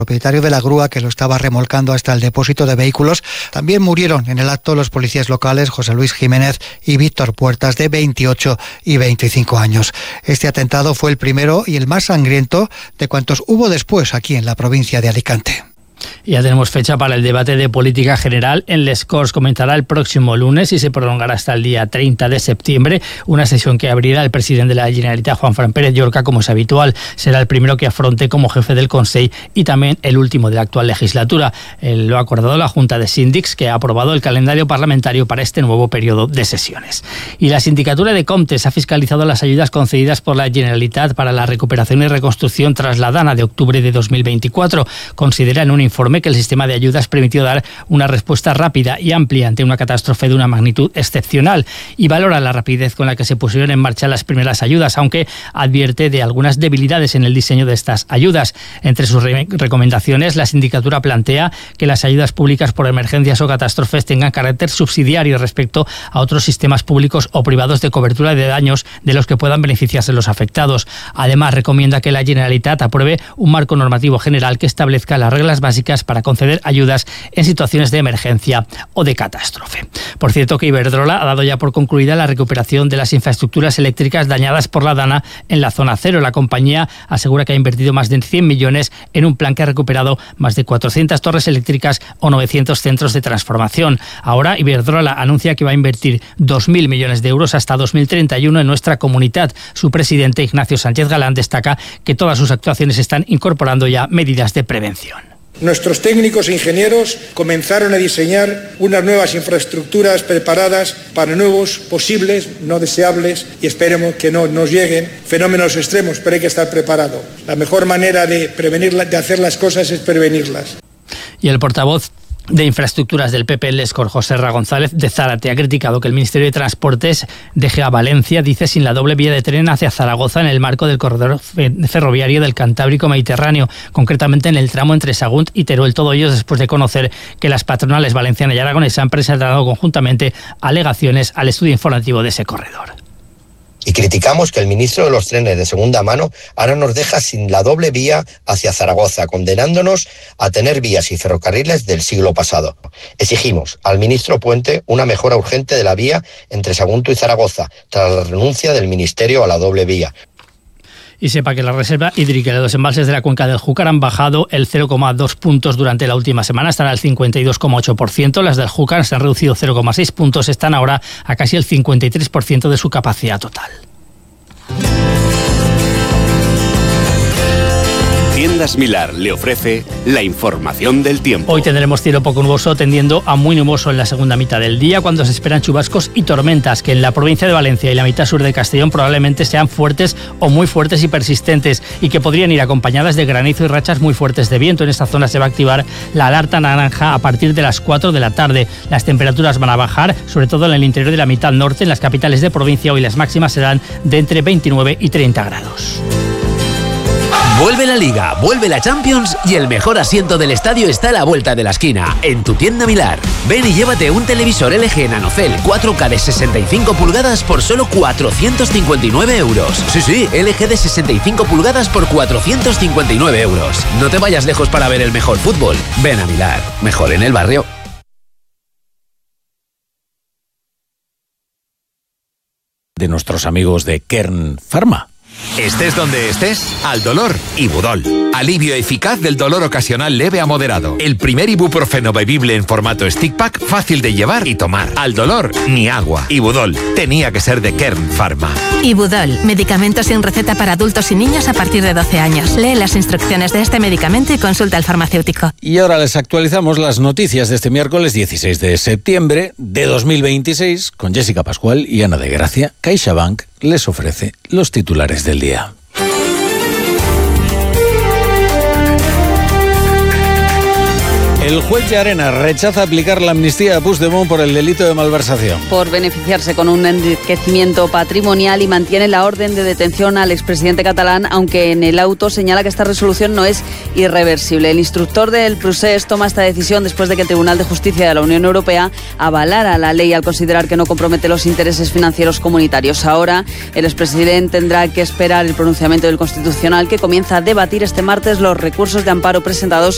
propietario de la grúa que lo estaba remolcando hasta el depósito de vehículos. También murieron en el acto los policías locales José Luis Jiménez y Víctor Puertas, de 28 y 25 años. Este atentado fue el primero y el más sangriento de cuantos hubo después aquí en la provincia de Alicante. Ya tenemos fecha para el debate de política general en Les Corts. Comenzará el próximo lunes y se prolongará hasta el día 30 de septiembre. Una sesión que abrirá el presidente de la Generalitat, Juanfran Pérez Llorca, como es habitual. Será el primero que afronte como jefe del Consell y también el último de la actual legislatura. Lo ha acordado la Junta de Síndics, que ha aprobado el calendario parlamentario para este nuevo periodo de sesiones. Y la Sindicatura de Comptes ha fiscalizado las ayudas concedidas por la Generalitat para la recuperación y reconstrucción tras la Dana de octubre de 2024. Considera en un informe que el sistema de ayudas permitió dar una respuesta rápida y amplia ante una catástrofe de una magnitud excepcional, y valora la rapidez con la que se pusieron en marcha las primeras ayudas, aunque advierte de algunas debilidades en el diseño de estas ayudas. Entre sus recomendaciones, la sindicatura plantea que las ayudas públicas por emergencias o catástrofes tengan carácter subsidiario respecto a otros sistemas públicos o privados de cobertura de daños de los que puedan beneficiarse los afectados. Además, recomienda que la Generalitat apruebe un marco normativo general que establezca las reglas básicas para conceder ayudas en situaciones de emergencia o de catástrofe. Por cierto, que Iberdrola ha dado ya por concluida la recuperación de las infraestructuras eléctricas dañadas por la Dana en la zona cero. La compañía asegura que ha invertido más de 100 millones en un plan que ha recuperado más de 400 torres eléctricas o 900 centros de transformación. Ahora Iberdrola anuncia que va a invertir 2.000 millones de euros hasta 2031 en nuestra comunidad. Su presidente, Ignacio Sánchez Galán, destaca que todas sus actuaciones están incorporando ya medidas de prevención. Nuestros técnicos e ingenieros comenzaron a diseñar unas nuevas infraestructuras preparadas para nuevos, posibles, no deseables, y esperemos que no nos lleguen fenómenos extremos, pero hay que estar preparado. La mejor manera de hacer las cosas es prevenirlas. Y el portavoz de Infraestructuras del PP en Les Corts, José Ra González de Zárate, ha criticado que el Ministerio de Transportes deje a Valencia, dice, sin la doble vía de tren hacia Zaragoza en el marco del corredor ferroviario del Cantábrico Mediterráneo, concretamente en el tramo entre Sagunt y Teruel. Todo ello después de conocer que las patronales valenciana y aragonesa han presentado conjuntamente alegaciones al estudio informativo de ese corredor. Y criticamos que el ministro de los trenes de segunda mano ahora nos deja sin la doble vía hacia Zaragoza, condenándonos a tener vías y ferrocarriles del siglo pasado. Exigimos al ministro Puente una mejora urgente de la vía entre Sagunto y Zaragoza, tras la renuncia del ministerio a la doble vía. Y sepa que la reserva hídrica de los embalses de la cuenca del Júcar han bajado el 0,2 puntos durante la última semana, están al 52,8%. Las del Júcar se han reducido 0,6 puntos, están ahora a casi el 53% de su capacidad total. Tiendas Milar le ofrece la información del tiempo. Hoy tendremos cielo poco nuboso tendiendo a muy nuboso en la segunda mitad del día, cuando se esperan chubascos y tormentas que en la provincia de Valencia y la mitad sur de Castellón probablemente sean fuertes o muy fuertes y persistentes, y que podrían ir acompañadas de granizo y rachas muy fuertes de viento. En esta zona se va a activar la alerta naranja a partir de las 4 de la tarde. Las temperaturas van a bajar, sobre todo en el interior de la mitad norte. En las capitales de provincia hoy las máximas serán de entre 29 y 30 grados. Vuelve la Liga, vuelve la Champions y el mejor asiento del estadio está a la vuelta de la esquina, en tu tienda Milar. Ven y llévate un televisor LG NanoCell 4K de 65 pulgadas por solo 459 euros. Sí, LG de 65 pulgadas por 459 euros. No te vayas lejos para ver el mejor fútbol. Ven a Milar, mejor en el barrio. De nuestros amigos de Kern Pharma. Estés donde estés, al dolor, Ibudol. Alivio eficaz del dolor ocasional leve a moderado. El primer ibuprofeno bebible en formato stick pack, fácil de llevar y tomar. Al dolor, ni agua. Ibudol, tenía que ser de Kern Pharma. Ibudol, medicamento sin receta para adultos y niños a partir de 12 años. Lee las instrucciones de este medicamento y consulta al farmacéutico. Y ahora les actualizamos las noticias de este miércoles 16 de septiembre de 2026 con Jessica Pascual y Ana de Gracia. CaixaBank les ofrece los titulares del día. El juez de Arena rechaza aplicar la amnistía a Puigdemont por el delito de malversación. Por beneficiarse con un enriquecimiento patrimonial, y mantiene la orden de detención al expresidente catalán, aunque en el auto señala que esta resolución no es irreversible. El instructor del procés toma esta decisión después de que el Tribunal de Justicia de la Unión Europea avalara la ley al considerar que no compromete los intereses financieros comunitarios. Ahora, el expresidente tendrá que esperar el pronunciamiento del Constitucional, que comienza a debatir este martes los recursos de amparo presentados